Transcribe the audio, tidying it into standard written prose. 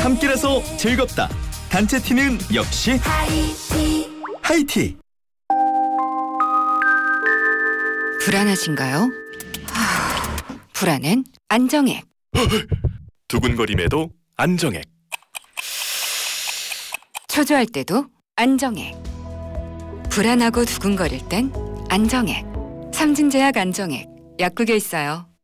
함께라서 즐겁다. 단체 티는 역시 하이티. 불안하신가요? 불안은 안정액. 두근거림에도 안정액. 초조할 때도 안정액. 불안하고 두근거릴 땐 안정액. 삼진제약 안정액. 약국에 있어요.